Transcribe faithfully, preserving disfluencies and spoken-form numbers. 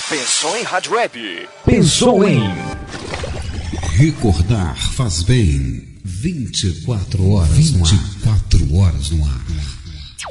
Pensou em rádio web? Pensou em... Recordar faz bem. vinte e quatro horas vinte e quatro horas no ar.